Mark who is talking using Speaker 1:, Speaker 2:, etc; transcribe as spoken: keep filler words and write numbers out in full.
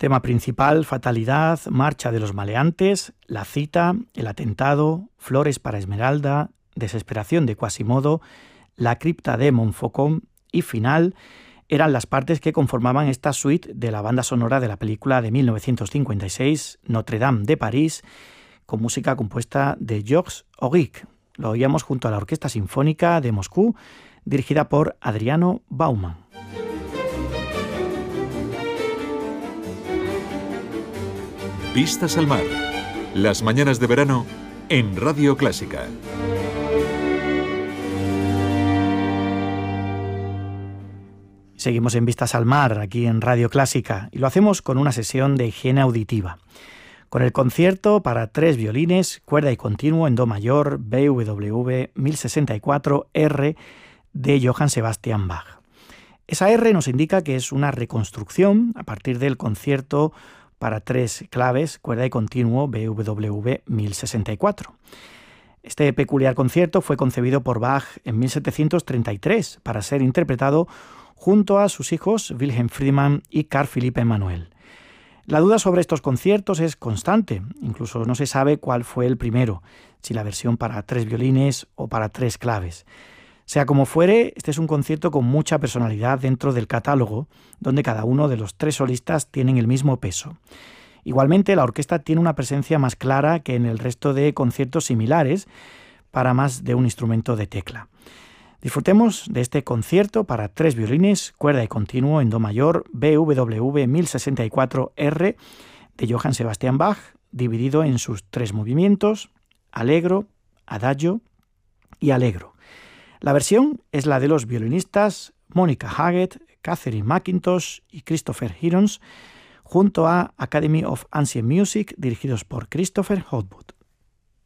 Speaker 1: Tema principal: Fatalidad, Marcha de los Maleantes, La Cita, El Atentado, Flores para Esmeralda, Desesperación de Quasimodo, La Cripta de Montfaucon y Final eran las partes que conformaban esta suite de la banda sonora de la película de mil novecientos cincuenta y seis, Notre Dame de París, con música compuesta de Georges Auric. Lo oíamos junto a la Orquesta Sinfónica de Moscú, dirigida por Adriano Bauman.
Speaker 2: Vistas al mar. Las mañanas de verano en Radio Clásica.
Speaker 1: Seguimos en Vistas al Mar, aquí en Radio Clásica, y lo hacemos con una sesión de higiene auditiva, con el concierto para tres violines, cuerda y continuo en do mayor, B W V mil sesenta y cuatro R de Johann Sebastian Bach. Esa R nos indica que es una reconstrucción a partir del concierto para tres claves, cuerda y continuo, B W V mil sesenta y cuatro. Este peculiar concierto fue concebido por Bach en mil setecientos treinta y tres para ser interpretado junto a sus hijos Wilhelm Friedemann y Carl Philipp Emanuel. La duda sobre estos conciertos es constante, incluso no se sabe cuál fue el primero, si la versión para tres violines o para tres claves. Sea como fuere, este es un concierto con mucha personalidad dentro del catálogo, donde cada uno de los tres solistas tienen el mismo peso. Igualmente, la orquesta tiene una presencia más clara que en el resto de conciertos similares para más de un instrumento de tecla. Disfrutemos de este concierto para tres violines, cuerda y continuo en do mayor, B W V mil sesenta y cuatro R de Johann Sebastian Bach, dividido en sus tres movimientos, allegro, adagio y allegro. La versión es la de los violinistas Monica Haggett, Catherine McIntosh y Christopher Hirons, junto a Academy of Ancient Music, dirigidos por Christopher Hogwood.